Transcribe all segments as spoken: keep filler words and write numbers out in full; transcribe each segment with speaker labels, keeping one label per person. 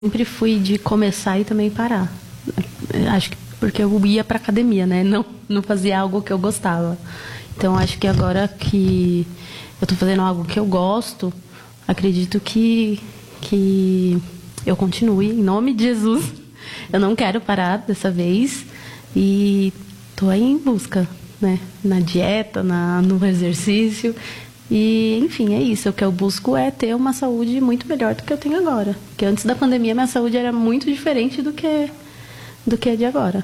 Speaker 1: Sempre fui de começar e também parar. Acho que porque eu ia pra academia, né? Não, não fazia algo que eu gostava. Então, acho que agora que eu tô fazendo algo que eu gosto, acredito que, que eu continue, em nome de Jesus. Eu não quero parar dessa vez e tô aí em busca, né? Na dieta, na, no exercício. E, enfim, é isso. O que eu busco é ter uma saúde muito melhor do que eu tenho agora. Porque antes da pandemia, minha saúde era muito diferente do que, do que é de agora.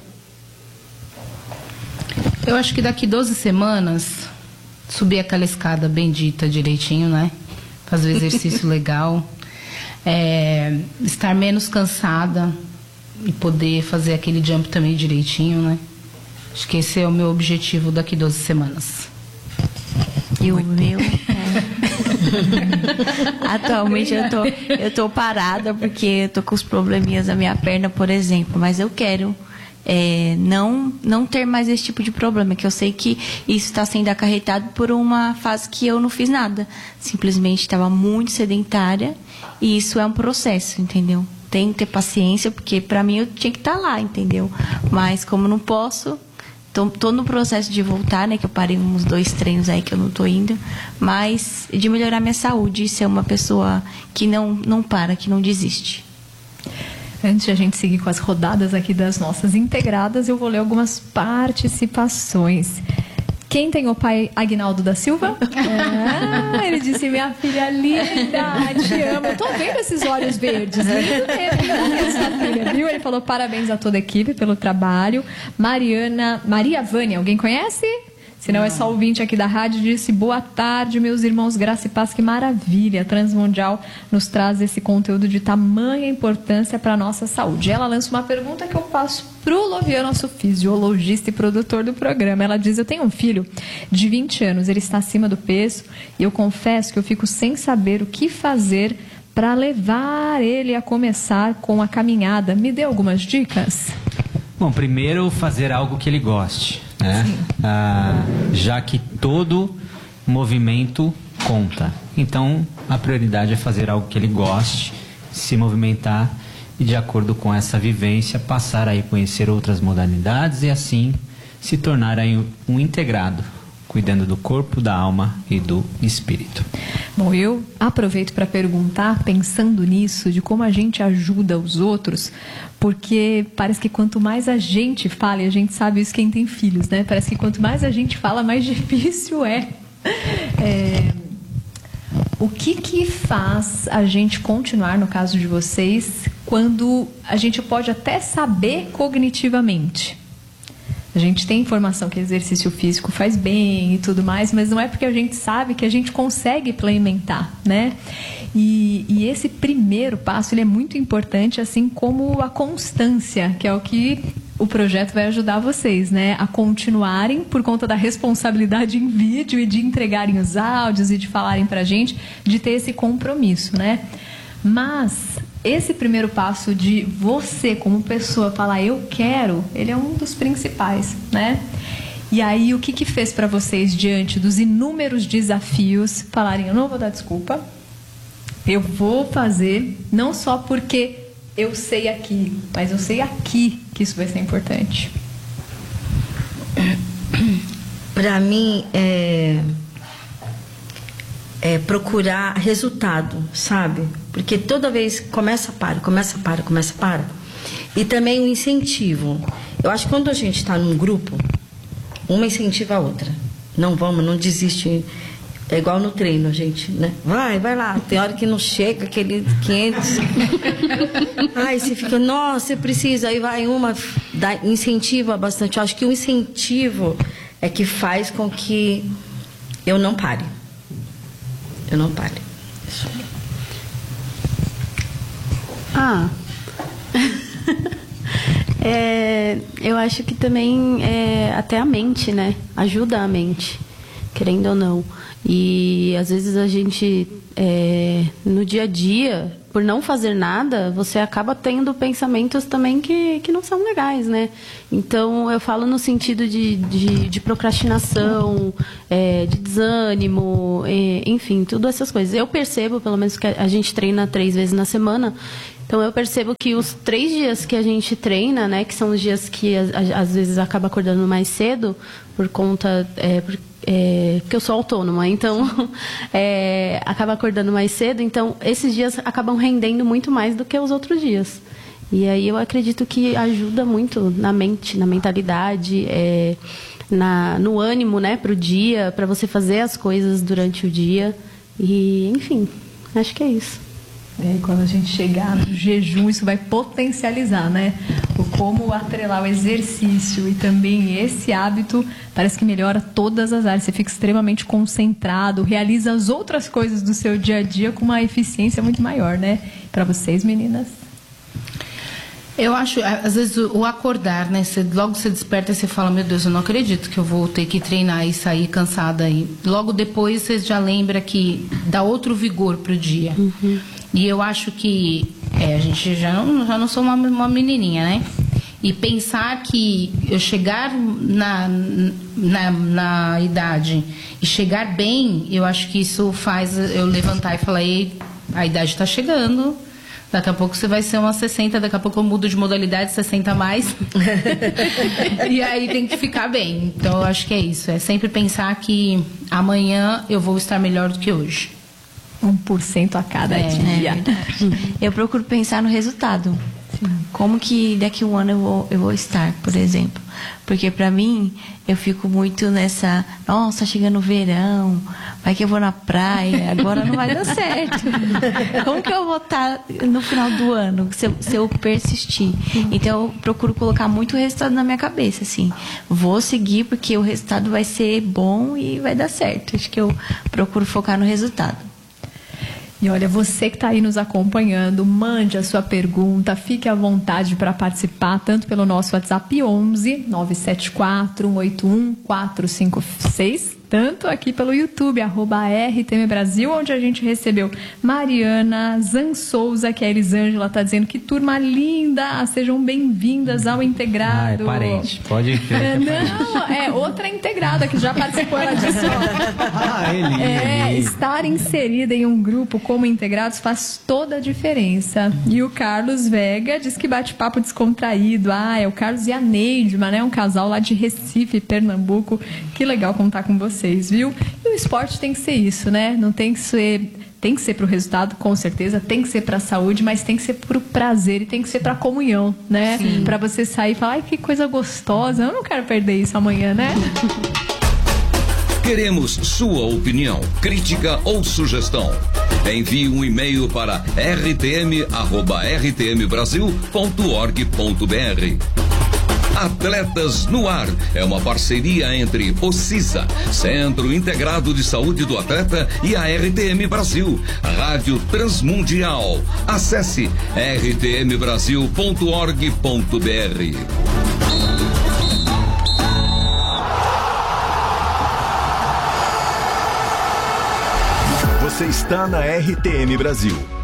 Speaker 2: Eu acho que daqui doze semanas, subir aquela escada bendita direitinho, né? Fazer o exercício legal. É, estar menos cansada e poder fazer aquele jump também direitinho, né? Acho que esse é o meu objetivo daqui doze semanas.
Speaker 3: E o meu é... Atualmente eu tô, eu tô parada porque eu tô com os probleminhas na minha perna, por exemplo. Mas eu quero é, não, não ter mais esse tipo de problema, que eu sei que isso está sendo acarretado por uma fase que eu não fiz nada. Simplesmente estava muito sedentária e isso é um processo, entendeu? Tem que ter paciência, porque para mim eu tinha que estar lá, entendeu? Mas como não posso... Tô, tô no processo de voltar, né? Que eu parei uns dois treinos aí que eu não tô indo. Mas de melhorar minha saúde e ser uma pessoa que não, não para, que não desiste.
Speaker 4: Antes de a gente seguir com as rodadas aqui das nossas integradas, eu vou ler algumas participações. Quem tem o pai Aguinaldo da Silva? Ah, ele disse, minha filha linda, te amo. Eu tô vendo esses olhos verdes. Lindo mesmo, essa filha, viu? Ele falou parabéns a toda a equipe pelo trabalho. Mariana, Maria Vânia, alguém conhece? Se não, é só ouvinte aqui da rádio, disse, boa tarde, meus irmãos, graça e paz, que maravilha. A Transmundial nos traz esse conteúdo de tamanha importância para a nossa saúde. Ela lança uma pergunta que eu passo para o Lovian, nosso fisiologista e produtor do programa. Ela diz, eu tenho um filho de vinte anos, ele está acima do peso e eu confesso que eu fico sem saber o que fazer para levar ele a começar com a caminhada. Me dê algumas dicas?
Speaker 5: Bom, primeiro fazer algo que ele goste, né? Ah, já que todo movimento conta. Então, a prioridade é fazer algo que ele goste, se movimentar e, de acordo com essa vivência, passar a conhecer outras modalidades e, assim, se tornar aí um integrado, cuidando do corpo, da alma e do espírito.
Speaker 4: Bom, eu aproveito para perguntar, pensando nisso, de como a gente ajuda os outros, porque parece que quanto mais a gente fala, e a gente sabe isso quem tem filhos, né? Parece que quanto mais a gente fala, mais difícil é. é... O que que faz a gente continuar, no caso de vocês, quando a gente pode até saber cognitivamente? A gente tem informação que exercício físico faz bem e tudo mais, mas não é porque a gente sabe que a gente consegue implementar, né? E, e esse primeiro passo, ele é muito importante, assim como a constância, que é o que o projeto vai ajudar vocês, né? A continuarem por conta da responsabilidade em vídeo e de entregarem os áudios e de falarem pra gente, de ter esse compromisso, né? Mas esse primeiro passo de você, como pessoa, falar eu quero, ele é um dos principais, né? E aí, o que que fez para vocês, diante dos inúmeros desafios, falarem eu não vou dar desculpa, eu vou fazer, não só porque eu sei aqui, mas eu sei aqui que isso vai ser importante?
Speaker 6: Para mim, é... é procurar resultado, sabe? Porque toda vez começa, para, começa, para, começa, para. E também o incentivo. Eu acho que quando a gente está num grupo, uma incentiva a outra. Não vamos, não desiste. É igual no treino, gente, né? Vai, vai lá. Tem hora que não chega aquele quinhentos. Ai, você fica, nossa, você precisa. Aí vai uma, dá, incentiva bastante. Eu acho que o incentivo é que faz com que eu não pare. Eu não pare. Isso.
Speaker 1: Ah, é, eu acho que também é, até a mente, né? Ajuda a mente, querendo ou não. E às vezes a gente, é, no dia a dia, por não fazer nada, você acaba tendo pensamentos também que, que não são legais, né? Então, eu falo no sentido de, de, de procrastinação, é, de desânimo, é, enfim, tudo essas coisas. Eu percebo, pelo menos, que a gente treina três vezes na semana. Então eu percebo que os três dias que a gente treina, né, que são os dias que a, a, às vezes acaba acordando mais cedo por conta é, por, é, que eu sou autônoma, então é, acaba acordando mais cedo, então esses dias acabam rendendo muito mais do que os outros dias. E aí eu acredito que ajuda muito na mente, na mentalidade, é, na, no ânimo, né, para o dia, para você fazer as coisas durante o dia. E, enfim, acho que é isso.
Speaker 4: É, e quando a gente chegar no jejum, isso vai potencializar, né? O como atrelar o exercício e também esse hábito, parece que melhora todas as áreas. Você fica extremamente concentrado, realiza as outras coisas do seu dia a dia com uma eficiência muito maior, né? Para vocês, meninas?
Speaker 2: Eu acho, às vezes, o acordar, né? Você, logo você desperta e você fala, meu Deus, eu não acredito que eu vou ter que treinar e sair cansada aí. Logo depois você já lembra que dá outro vigor pro dia. Uhum. E eu acho que é, a gente já não, já não sou uma, uma menininha, né? E pensar que eu chegar na, na, na idade e chegar bem, eu acho que isso faz eu levantar e falar, ei, a idade está chegando. Daqui a pouco você vai ser uma sessenta, daqui a pouco eu mudo de modalidade, sessenta a mais. E aí tem que ficar bem. Então eu acho que é isso. É sempre pensar que amanhã eu vou estar melhor do que hoje.
Speaker 4: um por cento a cada
Speaker 3: é,
Speaker 4: dia.
Speaker 3: É eu procuro pensar no resultado. Sim. Como que daqui a um ano eu vou, eu vou estar, por exemplo. Porque pra mim, eu fico muito nessa... Nossa, chegando o verão, vai que eu vou na praia, agora não vai dar certo. Como que eu vou estar no final do ano, se eu, se eu persistir? Então, eu procuro colocar muito o resultado na minha cabeça, assim. Vou seguir porque o resultado vai ser bom e vai dar certo. Acho que eu procuro focar no resultado.
Speaker 4: E olha, você que está aí nos acompanhando, mande a sua pergunta, fique à vontade para participar, tanto pelo nosso WhatsApp onze nove sete quatro um oito um quatro cinco seis, tanto aqui pelo YouTube, arroba R T M Brasil, onde a gente recebeu Mariana Zan Souza, que a Elisângela está dizendo que turma linda, sejam bem-vindas ao Integrado.
Speaker 5: Ah, é parente, pode ir.
Speaker 4: É, não, é outra integrada que já participou, ela disse, ó,
Speaker 5: ah, ele,
Speaker 4: é,
Speaker 5: ele.
Speaker 4: estar inserida em um grupo como Integrados faz toda a diferença. E o Carlos Vega diz que bate-papo descontraído. Ah, é o Carlos e a Neidma, né? Um casal lá de Recife, Pernambuco. Que legal contar com vocês, viu? E o esporte tem que ser isso, né? Não tem que ser... Tem que ser para o resultado, com certeza, tem que ser para a saúde, mas tem que ser para o prazer e tem que ser para a comunhão, né? Para você sair e falar, ai, que coisa gostosa, eu não quero perder isso amanhã, né?
Speaker 7: Queremos sua opinião, crítica ou sugestão. Envie um e-mail para r t m arroba r t m brasil ponto org ponto b r. Atletas no Ar é uma parceria entre o CISA, Centro Integrado de Saúde do Atleta, e a R T M Brasil, Rádio Transmundial. Acesse r t m brasil ponto org ponto b r.
Speaker 8: Você está na R T M Brasil.